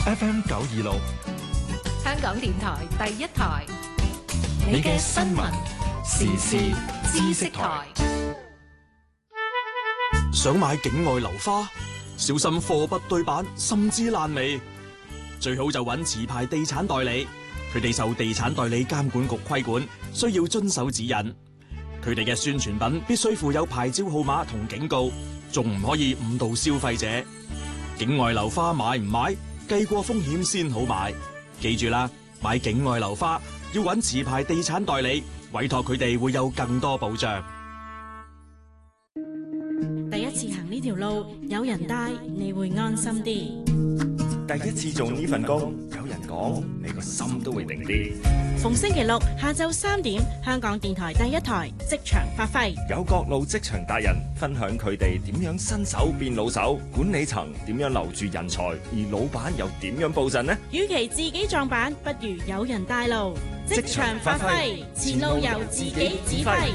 FM 926， 香港電台第一台， 你嘅新聞時事知識台。 想買境外樓花，小心貨不對版，甚至爛尾。最好就揾持牌地產代理，佢哋受地產代理監管局規管，需要遵守指引。佢哋嘅宣傳品必須附有牌照號碼同警告，仲唔可以誤導消費者。境外樓花買唔買？計過風險先好買。記住啦，買境外樓花要揾持牌地產代理，委託佢哋會有更多保障。 第一次行呢條路，有人帶你會安心啲。 第一次做呢份工，有人講，你個心都會定啲。 逢星期六下晝3點，香港電台第一台職場發揮， 有各路職場達人分享佢哋點樣新手變老手，管理層點樣留住人才，而老闆又點樣布陣呢？ 與其自己撞板，不如有人帶路。職場發揮，前路由自己指揮。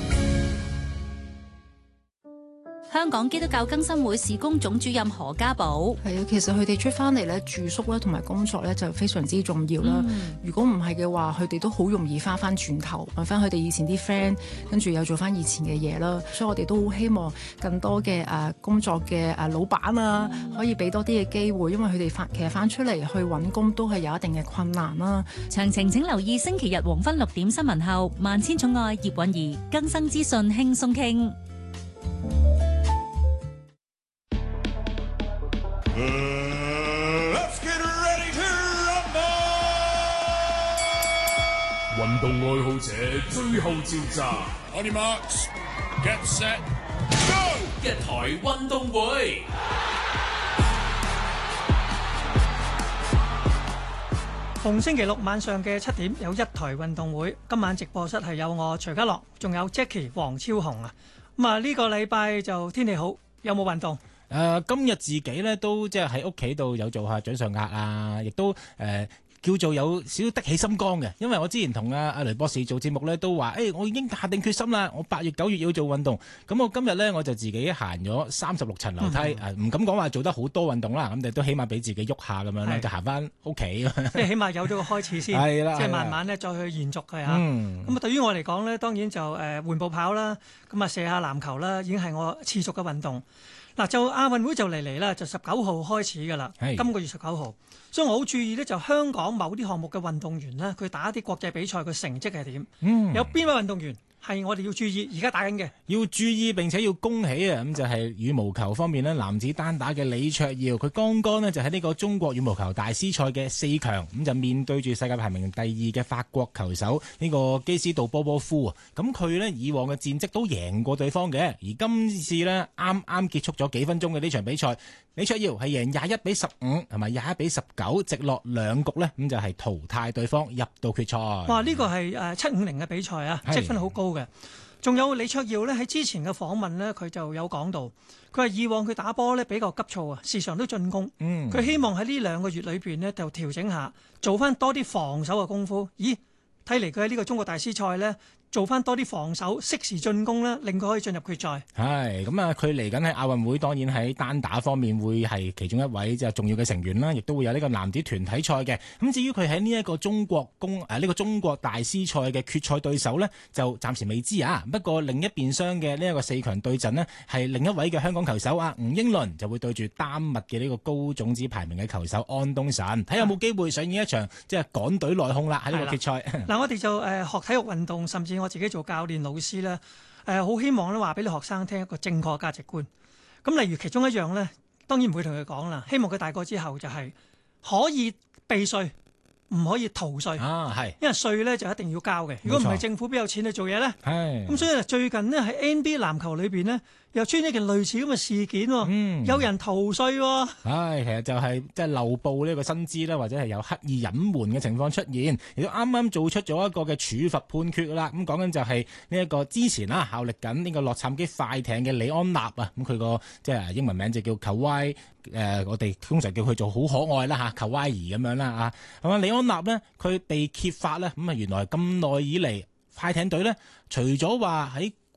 香港基督教更新會事工總主任何家寶， 係啊，其實佢哋出翻嚟咧，住宿咧同埋工作咧就非常之重要啦。如果唔係嘅話，佢哋都好容易翻轉頭，揾翻佢哋以前啲 friend， 跟住又做翻以前嘅嘢啦。所以我哋都好希望更多嘅工作嘅老闆啊，可以俾多啲嘅機會，因為佢哋其實翻出嚟去揾工都係有一定嘅困難啦。 詳情請留意星期日黃昏6點新聞後，萬千寵愛葉韻儀更生資訊輕鬆傾。 運動愛好者最後召集 On your marks, get set, go！ 一台運動會， 逢星期六晚上嘅7點有一台運動會。今晚直播室係有我徐家樂，仲有 Jackie 黃超雄啊。咁啊呢個禮拜就天氣好，有冇運動？ 今日自己咧都即係喺屋企度有做下掌上壓啊，亦都叫做有少少的起心肝嘅，因為我之前同阿雷博士做節目咧都話，我已經下定決心啦，我8月9月要做運動。咁我今日咧我就自己行咗36層樓梯，唔敢講話做得好多運動啦，咁但都起碼俾自己喐下咁樣咧，就行翻屋企。即係起碼有咗個開始先， 係啦， 即係慢慢咧再去延續佢嚇。咁啊對於我嚟講咧，當然就緩步跑啦，咁啊射下籃球啦，已經係我持續嘅運動。嗱，就亞運會就嚟啦，就19號開始㗎啦，今個月19號，所以我好注意咧，就香港某啲項目嘅運動員咧，佢打啲國際比賽嘅成績係點？有邊位運動員係我哋要注意，而家打緊嘅？ 要注意並且要恭喜啊！咁就係羽毛球方面呢，男子單打嘅李卓耀，佢剛剛呢就喺呢個中國羽毛球大師賽嘅4強，咁就面對住世界排名第2嘅法國球手呢個基斯杜波波夫啊！咁佢呢以往嘅戰績都贏過對方嘅，而今次呢啱啱結束咗幾分鐘嘅呢場比賽，李卓耀係贏21-15同埋21-19，直落2局呢，咁就係淘汰對方入到決賽。 哇！呢個係750嘅比賽啊，積分好高嘅。仲有李卓耀咧喺之前嘅訪問咧，佢就有講到，佢話以往佢打波咧比較急躁啊，時常都進攻。佢希望喺呢2個月裏邊呢，就調整下，做翻多啲防守嘅功夫。咦？睇嚟佢喺呢個中國大師賽咧，做翻多啲防守，適時進攻啦，令佢可以進入決賽。 係咁啊！佢嚟緊喺亞運會，當然喺單打方面會係其中一位即係重要嘅成員啦，亦都會有呢個男子團體賽嘅。咁至於佢喺呢一個中國大師賽嘅決賽對手呢，就暫時未知啊。不過另一邊廂嘅呢一個4強對陣呢，係另一位嘅香港球手啊，吳英倫就會對住丹麥嘅呢個高種子排名嘅球手安東神，睇有冇機會上演一場即係趕隊內訌啦喺呢個決賽。 嗱，我哋就學體育運動，甚至我自己做教練老師咧，好希望咧話俾啲學生聽一個正確嘅價值觀。咁例如其中一樣咧，當然唔會同佢講啦。希望佢大個之後就係可以避稅，唔可以逃稅。係，因為稅咧就一定要交嘅。如果唔係政府邊有錢去做嘢咧？係。咁所以最近呢，喺 NBA 籃球裏邊呢，又出現一件類似咁嘅事件喎。有人逃稅喎。其實就係即係漏報呢個薪資啦，或者係有刻意隱瞞嘅情況出現，亦都啱啱做出咗一個嘅處罰判決啦。咁講緊就係呢一個之前啦效力緊呢個洛杉磯快艇嘅李安納啊，咁佢個即係英文名就叫球威，我哋通常叫佢做好可愛啦嚇，球威兒咁樣啦啊。咁啊，李安納呢，佢被揭發咧，咁啊原來咁耐以嚟快艇隊呢，除咗話喺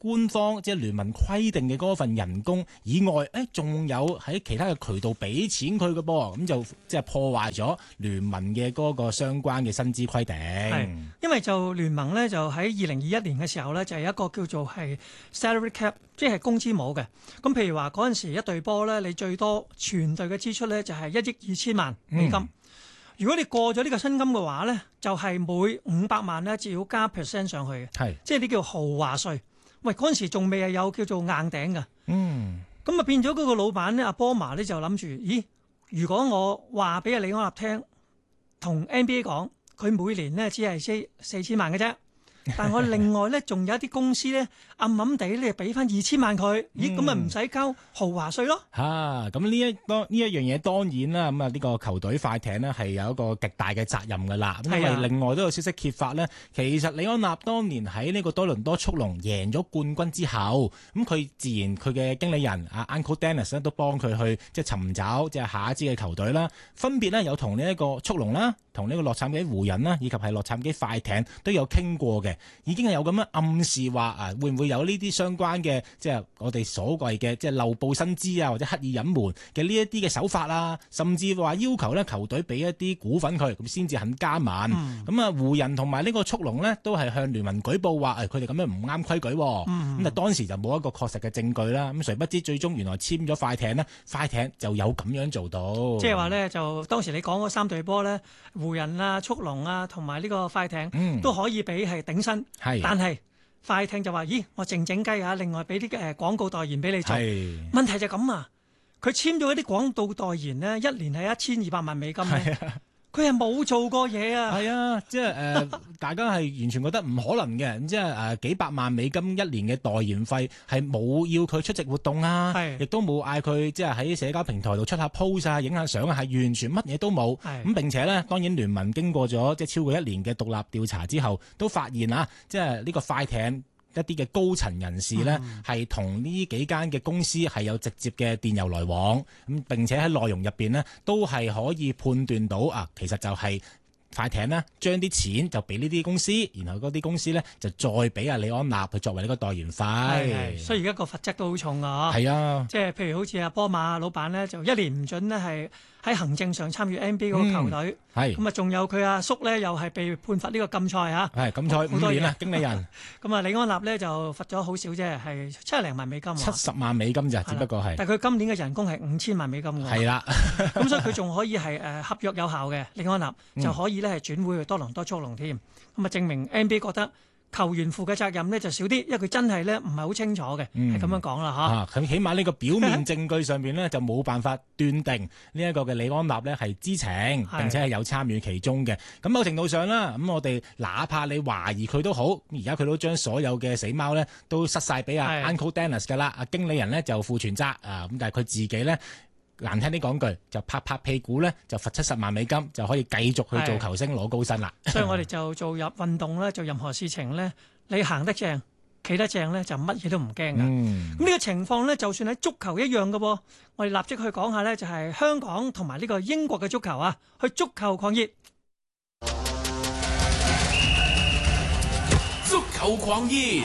官方即係聯盟規定嘅嗰份人工以外，仲有喺其他嘅渠道俾錢佢嘅噃，咁就即係破壞咗聯盟嘅嗰個相關嘅薪資規定。 係，因為就聯盟咧就喺2021年嘅時候咧就係一個叫做係 salary cap， 即係工資帽嘅。咁譬如話嗰陣時一隊波咧，你最多全隊嘅支出咧就係1億2千萬美金。如果你過咗呢個薪金嘅話咧，就係每500萬咧就要加 percent 上去嘅，係即係呢叫豪華稅。喂，嗰陣時仲未係有叫做硬頂嘅。咁啊變咗嗰個老闆咧，阿波馬咧就諗住，咦？如果我話俾阿李安納聽，同 NBA 講，佢每年咧只係4千萬嘅啫。但我另外咧，仲有一啲公司咧，暗暗地咧俾翻2000萬佢，咦咁咪唔使交豪華稅咯？ 咁呢一樣嘢當然啦，咁啊呢個球隊快艇呢係有一個極大嘅責任噶啦。因為另外都有消息揭發呢，其實李安納當年喺呢個多倫多速龍贏咗冠軍之後，咁佢自然佢嘅經理人阿 Uncle Dennis 咧都幫佢去即係尋找即係下一支嘅球隊啦。分別呢有同呢一個速龍啦，同呢個洛杉磯湖人啦，以及係洛杉磯快艇都有傾過嘅。已經係有咁樣暗示話會唔會有呢啲相關嘅即係我哋所謂嘅即係漏報薪資啊，或者刻意隱瞞嘅呢一啲嘅手法啊，甚至話要求咧球隊俾一啲股份佢，咁先至肯加盟。湖人同埋呢個速龍呢，都係向聯盟舉報話佢哋咁樣唔啱規矩。咁但當時就冇一個確實嘅證據啦。咁誰不知最終原來簽咗快艇呢，快艇就有咁樣做到。 即係話呢，就當時你講嗰3隊波呢，湖人啊、速龍啊同埋呢個快艇都可以俾係頂薪。但係快艇就話：咦，我靜靜雞啊，另外俾啲廣告代言俾你做。問題就咁啊，佢簽咗一啲廣告代言呢，一年係1200萬美金咧。佢係冇做過嘢啊！ 係啊，即係大家係完全覺得唔可能嘅，即係幾百萬美金一年嘅代言費係冇要佢出席活動啊，亦都冇嗌佢即係喺社交平台度出下 post 啊、影下相啊，係完全乜嘢都冇。咁並且呢，當然聯盟經過咗即係超過1年嘅獨立調查之後，都發現啊，即係呢個快艇一啲嘅高層人士呢，係同呢幾間嘅公司係有直接嘅電郵來往，咁並且喺內容入邊呢，都係可以判斷到其實就係快艇呢將啲錢就俾呢啲公司，然後嗰啲公司呢就再俾阿李安納去作為呢個代言費。 所以而家個罰則都好重啊！ 係啊， 即係譬如好似阿波馬老闆呢，就1年唔準呢係喺行政上參與 NBA 嗰個球隊。咁啊，仲有佢阿叔呢，又係被判罰呢個禁賽嚇。 禁賽5年啊，經理人。 咁啊，李安納呢就罰咗好少啫，係70萬美金。 70萬美金咋，只不過係。 但係佢今年嘅人工係5000萬美金㗎。 係啦。 咁所以佢仲可以係合約有效嘅，李安納就可以咧係轉會去多倫多速龍添。咁啊，證明 NBA 覺得球員負嘅責任呢就少啲，因為佢真係咧唔係好清楚嘅，係咁樣講啦嚇。 佢起碼呢個表面證據上面呢，就冇辦法斷定呢一個嘅李安納呢係知情並且係有參與其中嘅。咁某程度上啦，咁我哋哪怕你懷疑佢都好，而家佢都將所有嘅死貓呢都塞晒俾阿 Uncle Dennis 㗎啦。阿經理人呢就負全責啊，咁但係佢自己呢，難聽啲講句，就拍屁股咧，就罰70萬美金，就可以繼續去做球星攞高薪啦。 所以我哋就做入運動咧，做任何事情咧，你行得正，企得正咧，就乜嘢都唔驚噶。咁呢個情況咧，就算喺足球一樣噶喎。我哋立即去講下咧，就係香港同埋呢個英國嘅足球啊，去足球狂熱， 足球狂熱。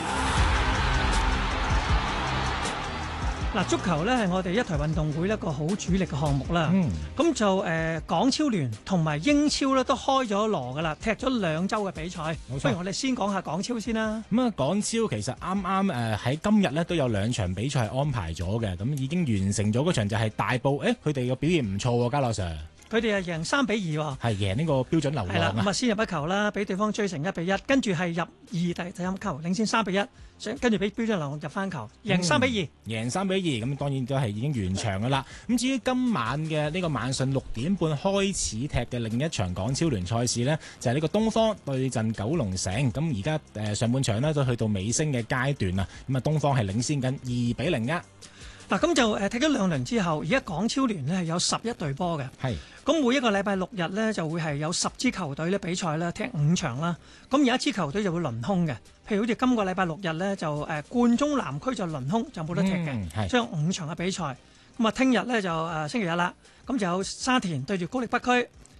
嗱，足球咧係我哋一台運動會一個好主力嘅項目啦。咁就港超聯同埋英超咧都開咗鑼噶啦，踢咗2週嘅比賽。不如我哋先講下港超先啦。 咁啊，港超其實啱啱喺今日咧都有2場比賽安排咗嘅，咁已經完成咗嗰場就係大埔，佢哋嘅表現唔錯喎，嘉樂 Sir。 佢哋係贏3-2喎， 係贏呢個標準流浪啊！ 係啦，咁啊先入一球啦，俾對方追成1-1，跟住係入第3球，領先3-1，跟住俾標準流浪入翻球，贏3-2， 贏3-2，咁當然都係已經完場噶啦。咁至於今晚嘅呢個晚上6點半開始踢嘅另一場港超聯賽事呢，就係呢個東方對陣九龍城。咁而家上半場呢都去到尾聲嘅階段啦。咁啊，東方係領先緊2-0。 嗱，咁就踢咗2輪之後，而家港超聯呢係有11隊波嘅。 係。 咁每一個禮拜6日呢，就會係有10支球隊咧比賽啦，踢5場啦。咁有一支球隊就會輪空嘅，譬如好似今個禮拜6日呢，就冠忠南區就輪空，就冇得踢嘅，將5場嘅比賽。咁啊，聽日呢，就星期日啦，咁就有沙田對住高力北區，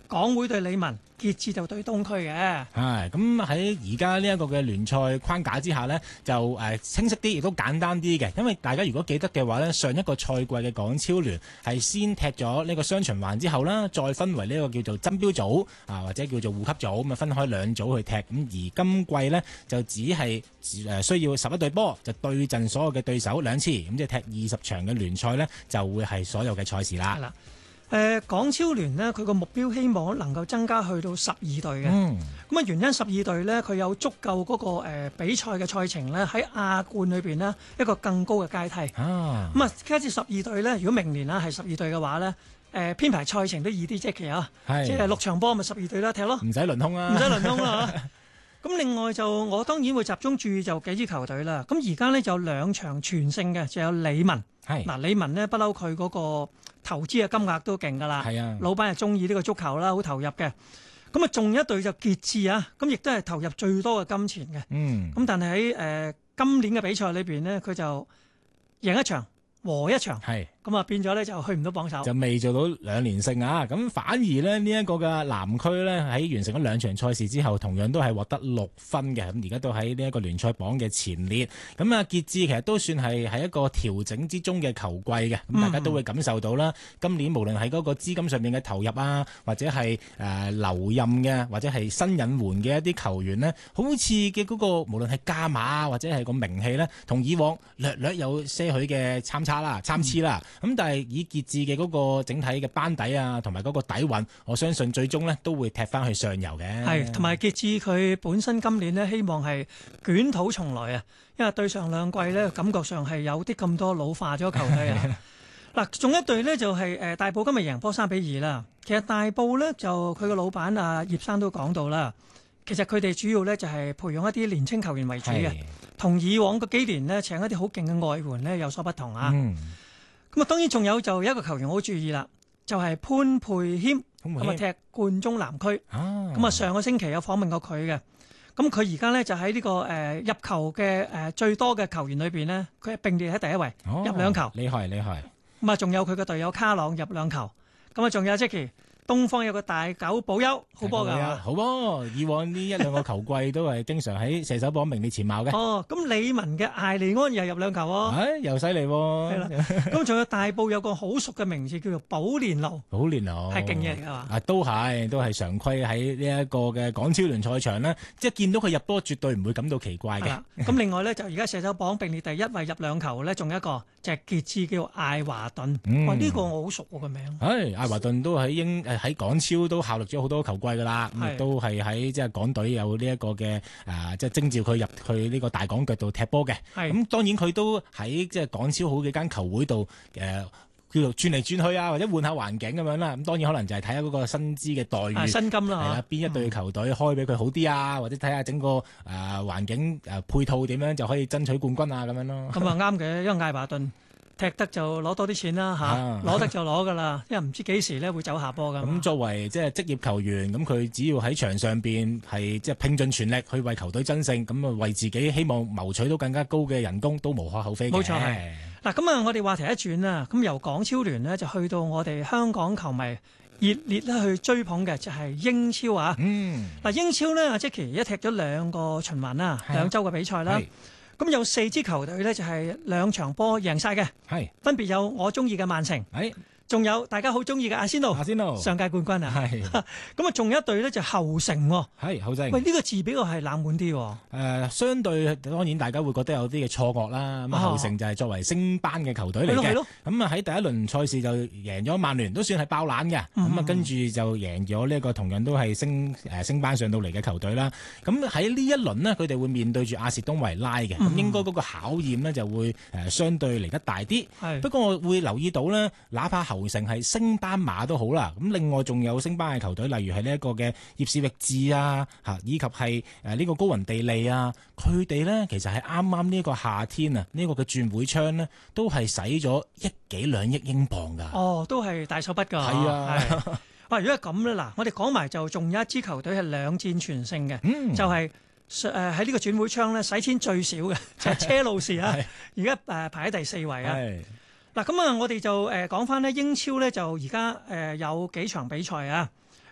港會對理文，傑志就對東區嘅。 係咁喺而家呢一個嘅聯賽框架之下呢，就清晰啲，亦都簡單啲嘅。因為大家如果記得嘅話呢，上一個賽季嘅港超聯係先踢咗呢個雙循環之後啦，再分為呢個叫做爭標組啊，或者叫做護級組，咁啊分開兩組去踢。咁而今季呢，就只係需要11隊波就對陣所有嘅對手2次，咁即係踢20場嘅聯賽呢，就會係所有嘅賽事啦。 港超聯呢，佢個目標希望能夠增加去到12隊嘅。咁原因12隊呢，佢有足夠嗰個比賽嘅賽程呢，喺亞冠裏邊呢，一個更高嘅階梯。咁加至12隊呢，如果明年啦係12隊嘅話呢，編排賽程都易啲即係即係6場波咪12隊啦踢咯，唔使輪空啦， 唔使輪空啦。咁另外就我當然會集中注意就幾支球隊啦。咁而家呢，就有2場全勝嘅，就有理文。理文呢，不嬲佢嗰個投資嘅金額都勁㗎啦。老闆係中意呢個足球啦，好投入嘅。咁仲有一隊就傑志啊，咁亦都係投入最多嘅金錢嘅。咁但係喺今年嘅比賽裏邊呢，佢就贏一場，和一場。咁啊變咗咧就去唔到榜首， 就未做到2連勝啊！咁反而咧呢一個嘅南區咧喺完成咗2場賽事之後，同樣都係獲得6分嘅。咁而家都喺呢一個聯賽榜嘅前列。咁啊傑志其實都算係一個調整之中嘅球季嘅。咁大家都會感受到啦。今年無論喺嗰個資金上面嘅投入啊，或者係留任嘅，或者係新引援嘅一啲球員呢，好似嘅嗰個無論係價碼啊，或者係個名氣呢，同以往略有些許嘅參差啦、參差啦。咁但係以傑志嘅嗰個整體嘅班底啊，同埋嗰個底蘊，我相信最終呢都會踢翻去上游嘅。 係，同埋傑志佢本身今年呢希望係捲土重來啊，因為對上2季呢感覺上係有啲咁多老化咗球隊啊。嗱，仲一隊呢就係大埔今日贏波3-2啦。其實大埔呢就佢個老闆啊葉生都講到啦，其實佢哋主要呢就係培養一啲年青球員為主嘅，同以往嗰幾年呢請一啲好勁嘅外援呢有所不同啊。咁啊，當然仲有就一個球員我好注意啦，就係潘佩謙，咁啊踢冠忠南區，咁啊上個星期有訪問過佢嘅，咁佢而家咧就喺呢個入球嘅最多嘅球員裏邊呢，佢係並列喺第一位，入2球， 厲害。 咁啊，仲有佢嘅隊友卡朗入2球，咁啊仲有 Jackie。東方有個大狗保優，好波㗎， 好波！以往呢1-2個球季都係經常喺射手榜名列前茅嘅。 咁理文嘅艾利安又入2球喎， 又犀利喎。 係啦，咁仲有大埔有個好熟嘅名字叫做寶蓮路，係勁嘢嚟㗎嘛？ 都係常規喺呢一個嘅港超聯賽場呢，即係見到佢入波絕對唔會感到奇怪嘅。 咁另外呢，就而家射手榜並列第1位入2球呢，仲有一個就係傑志叫艾華頓。呢個我好熟喎個名。 艾華頓都喺港超都效力咗好多球季噶啦，咁亦都係喺即係港隊有呢一個嘅即係徵召佢入去呢個大港腳度踢波嘅。咁當然佢都喺即係港超好幾間球會度叫做轉嚟轉去啊，或者換下環境咁樣啦。咁當然可能就係睇下嗰個薪資嘅待遇、 薪金啦， 係啦，邊一隊球隊開俾佢好啲啊，或者睇下整個環境配套點樣就可以爭取冠軍啊咁樣咯。 咁啊啱嘅，因為艾華頓踢得就攞多啲錢啦嚇，攞得就攞噶啦，因為唔知幾時咧會走下坡噶。 咁作為即係職業球員，咁佢只要喺場上邊係即係拼盡全力去為球隊爭勝，咁啊為自己希望謀取到更加高嘅人工，都無可厚非嘅。 冇錯係。嗱咁啊，我哋話題一轉啦，咁由港超聯呢，就去到我哋香港球迷熱烈咧去追捧嘅就係英超啊。嗱英超呢，阿 Jackie 而家踢咗2個循環啦，2週嘅比賽啦。咁有4支球隊咧，就係2場波贏晒嘅，分別有我中意嘅曼城，仲有大家好中意嘅阿仙奴，上屆冠軍啊，咁啊仲有一隊咧就後城喎， 後城。 喂，呢個字比較係冷門啲喎。 相對當然大家會覺得有啲嘅錯覺啦。咁後城就係作為升班嘅球隊嚟嘅，咁啊喺第一輪賽事就贏咗曼聯，都算係爆冷嘅。咁啊跟住就贏咗呢一個同樣都係升班上到嚟嘅球隊啦。咁喺呢一輪呢，佢哋會面對住阿士東維拉嘅，咁應該嗰個考驗呢就會相對嚟得大啲。不過我會留意到呢，哪怕後城係升班馬都好啦，咁另外仲有升班嘅球隊，例如係呢一個嘅葉士域治啊，以及係呢個高雲地利啊，佢哋呢其實係啱啱呢個夏天啊，呢個嘅轉會窗呢都係使咗1幾2億英鎊㗎。 都係大手筆㗎。 係啊。 如果係咁咧，嗱，我哋講埋就仲有一支球隊係2戰全勝嘅，就係喺呢個轉會窗咧使錢最少嘅，就係車路士啊，而家排喺第4位啊。嗱咁啊，我哋就講翻咧英超咧，就而家有幾場比賽啊。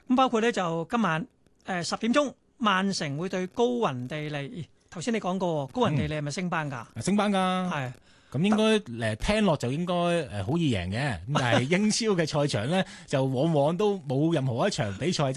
咁包括咧就今晚10點鐘，曼城會對高雲地利。頭先你講過，高雲地利係咪升班㗎？ 升班㗎，係。咁應該聽落就應該好易贏嘅，咁但係英超嘅賽場咧就往往都冇任何一場比賽